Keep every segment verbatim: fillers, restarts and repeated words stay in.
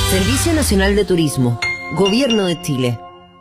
Servicio Nacional de Turismo, Gobierno de Chile.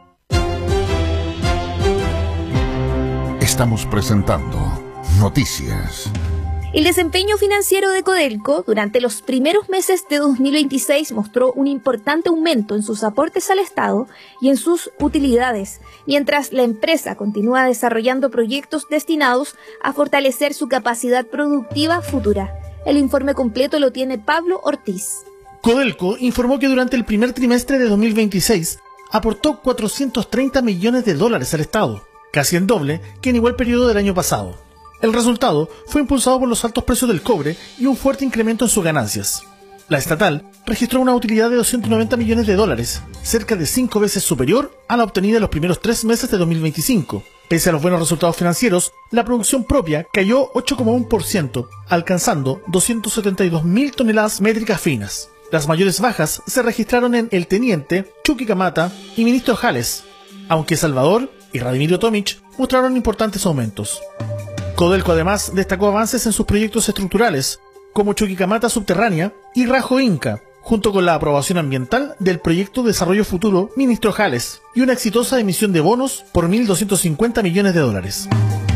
Estamos presentando Noticias. El desempeño financiero de Codelco durante los primeros meses de dos mil veintiséis mostró un importante aumento en sus aportes al Estado y en sus utilidades, mientras la empresa continúa desarrollando proyectos destinados a fortalecer su capacidad productiva futura. El informe completo lo tiene Pablo Ortiz. Codelco informó que durante el primer trimestre de dos mil veintiséis aportó cuatrocientos treinta millones de dólares al Estado, casi el doble que en igual periodo del año pasado. El resultado fue impulsado por los altos precios del cobre y un fuerte incremento en sus ganancias. La estatal registró una utilidad de doscientos noventa millones de dólares, cerca de cinco veces superior a la obtenida en los primeros tres meses de dos mil veinticinco. Pese a los buenos resultados financieros, la producción propia cayó ocho coma uno por ciento, alcanzando doscientas setenta y dos mil toneladas métricas finas. Las mayores bajas se registraron en El Teniente, Chuquicamata y Ministro Jales, aunque Salvador y Radimiro Tomic mostraron importantes aumentos. Codelco además destacó avances en sus proyectos estructurales, como Chuquicamata Subterránea y Rajo Inca, junto con la aprobación ambiental del proyecto Desarrollo Futuro Ministro Jales y una exitosa emisión de bonos por mil doscientos cincuenta millones de dólares.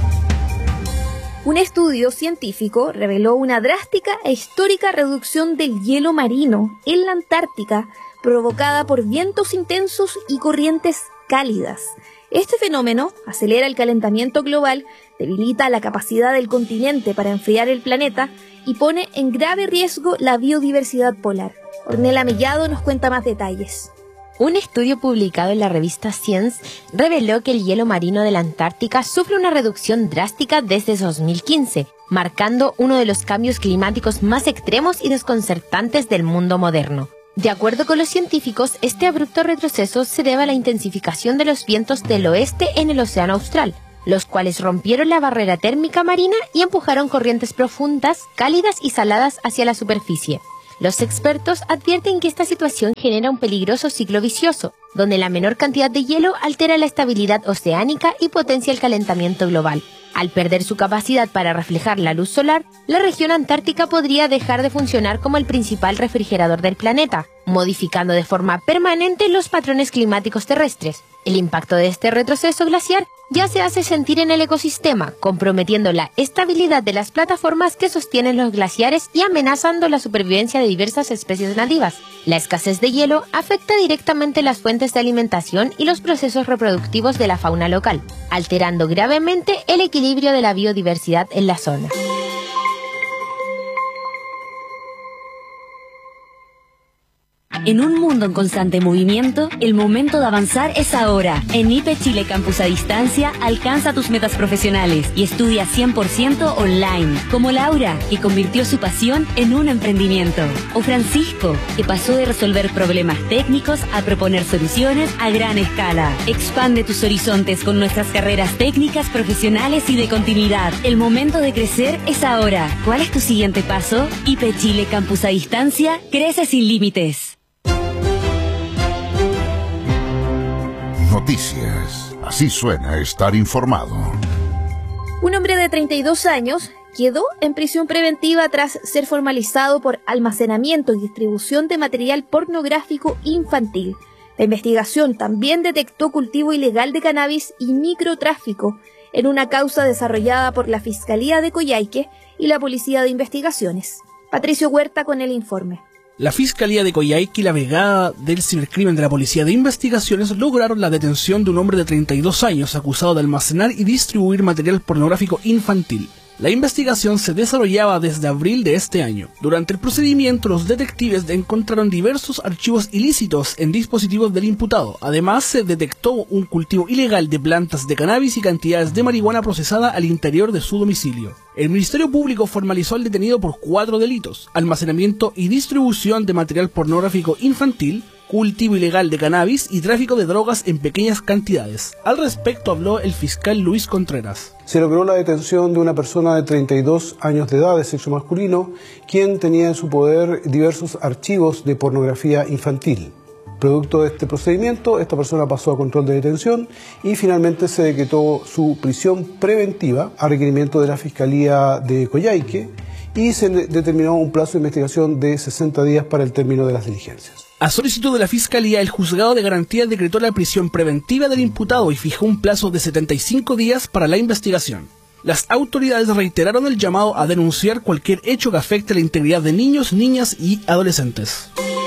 Un estudio científico reveló una drástica e histórica reducción del hielo marino en la Antártica, provocada por vientos intensos y corrientes cálidas. Este fenómeno acelera el calentamiento global, debilita la capacidad del continente para enfriar el planeta y pone en grave riesgo la biodiversidad polar. Ornella Mellado nos cuenta más detalles. Un estudio publicado en la revista Science reveló que el hielo marino de la Antártica sufre una reducción drástica desde dos mil quince, marcando uno de los cambios climáticos más extremos y desconcertantes del mundo moderno. De acuerdo con los científicos, este abrupto retroceso se debe a la intensificación de los vientos del oeste en el Océano Austral, los cuales rompieron la barrera térmica marina y empujaron corrientes profundas, cálidas y saladas hacia la superficie. Los expertos advierten que esta situación genera un peligroso ciclo vicioso, donde la menor cantidad de hielo altera la estabilidad oceánica y potencia el calentamiento global. Al perder su capacidad para reflejar la luz solar, la región antártica podría dejar de funcionar como el principal refrigerador del planeta, modificando de forma permanente los patrones climáticos terrestres. El impacto de este retroceso glaciar ya se hace sentir en el ecosistema, comprometiendo la estabilidad de las plataformas que sostienen los glaciares y amenazando la supervivencia de diversas especies nativas. La escasez de hielo afecta directamente las fuentes de alimentación y los procesos reproductivos de la fauna local, alterando gravemente el equilibrio de la biodiversidad en la zona. En un mundo en constante movimiento, el momento de avanzar es ahora. En I P Chile Campus a Distancia, alcanza tus metas profesionales y estudia cien por ciento online. Como Laura, que convirtió su pasión en un emprendimiento. O Francisco, que pasó de resolver problemas técnicos a proponer soluciones a gran escala. Expande tus horizontes con nuestras carreras técnicas, profesionales y de continuidad. El momento de crecer es ahora. ¿Cuál es tu siguiente paso? I P Chile Campus a Distancia, crece sin límites. Noticias. Así suena estar informado. Un hombre de treinta y dos años quedó en prisión preventiva tras ser formalizado por almacenamiento y distribución de material pornográfico infantil. La investigación también detectó cultivo ilegal de cannabis y microtráfico en una causa desarrollada por la Fiscalía de Coyhaique y la Policía de Investigaciones. Patricio Huerta con el informe. La Fiscalía de Coyhaique y la Brigada del Cibercrimen de la Policía de Investigaciones lograron la detención de un hombre de treinta y dos años acusado de almacenar y distribuir material pornográfico infantil. La investigación se desarrollaba desde abril de este año. Durante el procedimiento, los detectives encontraron diversos archivos ilícitos en dispositivos del imputado. Además, se detectó un cultivo ilegal de plantas de cannabis y cantidades de marihuana procesada al interior de su domicilio. El Ministerio Público formalizó al detenido por cuatro delitos: almacenamiento y distribución de material pornográfico infantil, cultivo ilegal de cannabis y tráfico de drogas en pequeñas cantidades. Al respecto habló el fiscal Luis Contreras. Se logró la detención de una persona de treinta y dos años de edad, de sexo masculino, quien tenía en su poder diversos archivos de pornografía infantil. Producto de este procedimiento, esta persona pasó a control de detención y finalmente se decretó su prisión preventiva a requerimiento de la Fiscalía de Coyhaique y se determinó un plazo de investigación de sesenta días para el término de las diligencias. A solicitud de la Fiscalía, el Juzgado de Garantía decretó la prisión preventiva del imputado y fijó un plazo de setenta y cinco días para la investigación. Las autoridades reiteraron el llamado a denunciar cualquier hecho que afecte la integridad de niños, niñas y adolescentes.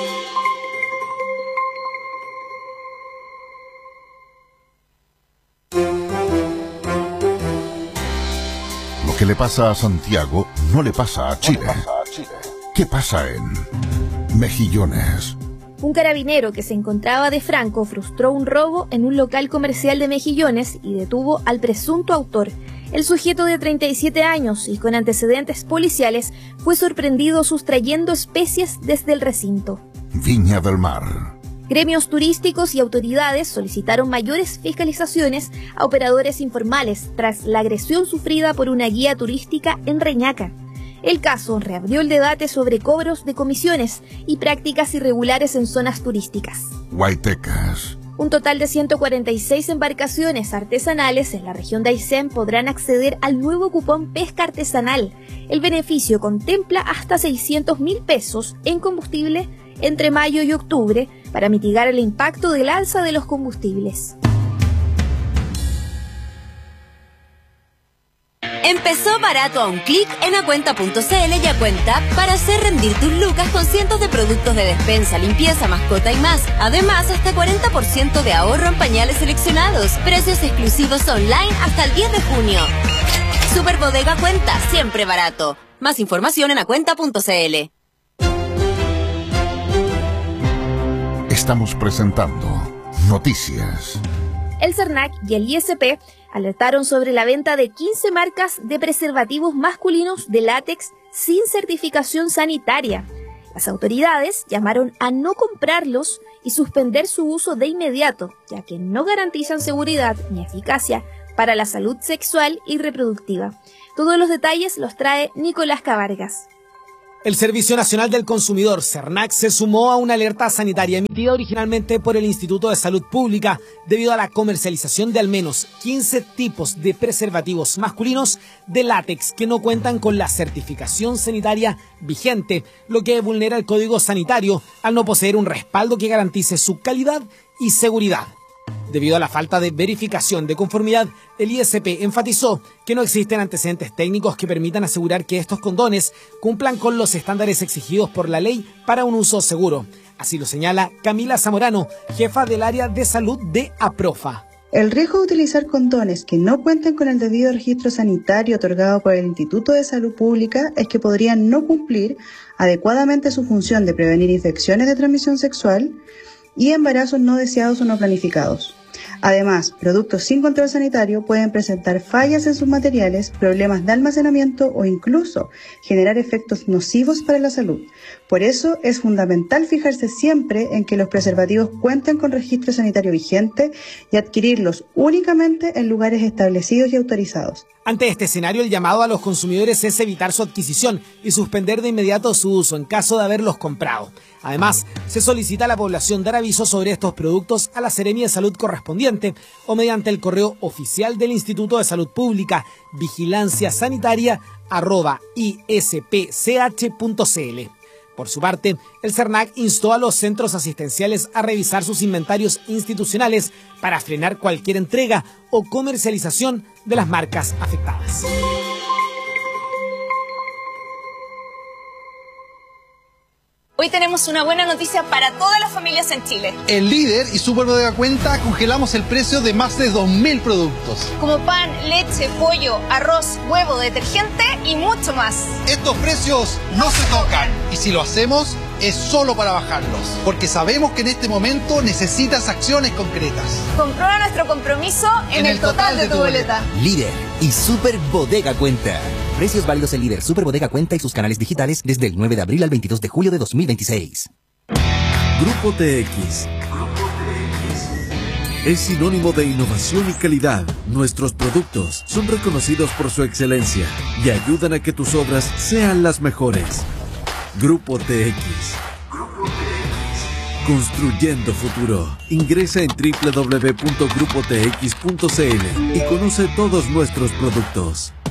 Lo que le pasa a Santiago no le pasa a Chile. ¿Qué pasa en Mejillones? Un carabinero que se encontraba de Franco frustró un robo en un local comercial de Mejillones y detuvo al presunto autor. El sujeto de treinta y siete años y con antecedentes policiales fue sorprendido sustrayendo especies desde el recinto. Viña del Mar. Gremios turísticos y autoridades solicitaron mayores fiscalizaciones a operadores informales tras la agresión sufrida por una guía turística en Reñaca. El caso reabrió el debate sobre cobros de comisiones y prácticas irregulares en zonas turísticas. Guaytecas. Un total de ciento cuarenta y seis embarcaciones artesanales en la región de Aysén podrán acceder al nuevo cupón pesca artesanal. El beneficio contempla hasta seiscientos mil pesos en combustible entre mayo y octubre para mitigar el impacto del alza de los combustibles. Empezó barato a un clic en acuenta punto cl y Acuenta para hacer rendir tus lucas con cientos de productos de despensa, limpieza, mascota y más. Además, hasta cuarenta por ciento de ahorro en pañales seleccionados. Precios exclusivos online hasta el diez de junio. Super Bodega Cuenta, siempre barato. Más información en acuenta punto cl. Estamos presentando Noticias. El CERNAC y el I S P alertaron sobre la venta de quince marcas de preservativos masculinos de látex sin certificación sanitaria. Las autoridades llamaron a no comprarlos y suspender su uso de inmediato, ya que no garantizan seguridad ni eficacia para la salud sexual y reproductiva. Todos los detalles los trae Nicolás Cavargas. El Servicio Nacional del Consumidor, CERNAC, se sumó a una alerta sanitaria emitida originalmente por el Instituto de Salud Pública debido a la comercialización de al menos quince tipos de preservativos masculinos de látex que no cuentan con la certificación sanitaria vigente, lo que vulnera el Código Sanitario al no poseer un respaldo que garantice su calidad y seguridad. Debido a la falta de verificación de conformidad, el I S P enfatizó que no existen antecedentes técnicos que permitan asegurar que estos condones cumplan con los estándares exigidos por la ley para un uso seguro. Así lo señala Camila Zamorano, jefa del área de salud de APROFA. El riesgo de utilizar condones que no cuenten con el debido registro sanitario otorgado por el Instituto de Salud Pública es que podrían no cumplir adecuadamente su función de prevenir infecciones de transmisión sexual y embarazos no deseados o no planificados. Además, productos sin control sanitario pueden presentar fallas en sus materiales, problemas de almacenamiento o incluso generar efectos nocivos para la salud. Por eso es fundamental fijarse siempre en que los preservativos cuenten con registro sanitario vigente y adquirirlos únicamente en lugares establecidos y autorizados. Ante este escenario, el llamado a los consumidores es evitar su adquisición y suspender de inmediato su uso en caso de haberlos comprado. Además, se solicita a la población dar aviso sobre estos productos a la Seremia de Salud correspondiente o mediante el correo oficial del Instituto de Salud Pública, vigilancia sanitaria arroba ispch punto cl. Por su parte, el CERNAC instó a los centros asistenciales a revisar sus inventarios institucionales para frenar cualquier entrega o comercialización de las marcas afectadas. Hoy tenemos una buena noticia para todas las familias en Chile. En Líder y Super Bodega Cuenta congelamos el precio de más de dos mil productos. Como pan, leche, pollo, arroz, huevo, detergente y mucho más. Estos precios no se tocan y si lo hacemos es solo para bajarlos, porque sabemos que en este momento necesitas acciones concretas. Comprueba nuestro compromiso en, en el, el total, total de, de tu boleta. boleta. Líder y Super Bodega Cuenta. Precios válidos en Líder, Super Bodega Cuenta y sus canales digitales desde el nueve de abril al veintidós de julio de dos mil veintiséis. Grupo T X. Grupo T X. Es sinónimo de innovación y calidad. Nuestros productos son reconocidos por su excelencia y ayudan a que tus obras sean las mejores. Grupo T X. Grupo T X. Construyendo futuro. Ingresa en doble u doble u doble u punto grupo t x punto c l y conoce todos nuestros productos.